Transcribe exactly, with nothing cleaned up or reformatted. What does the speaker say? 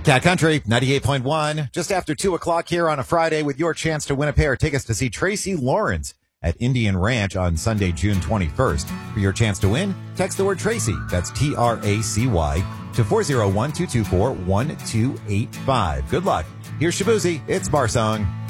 Cat Country, ninety-eight point one, just after two o'clock here on a Friday with your chance to win a pair of tickets to see Tracy Lawrence at Indian Ranch on Sunday, June twenty-first. For your chance to win, text the word Tracy, that's T R A C Y, to four oh one, two two four, one two eight five. Good luck. Here's Shabuzi. It's Bar Song.